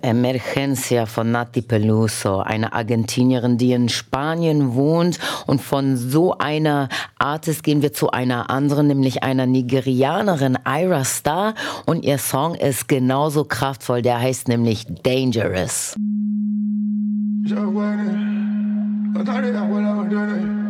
Emergencia von Nati Peluso, eine Argentinierin, die in Spanien wohnt. Und von so einer Artist gehen wir zu einer anderen, nämlich einer Nigerianerin, Ayra Starr. Und ihr Song ist genauso kraftvoll, der heißt nämlich Dangerous.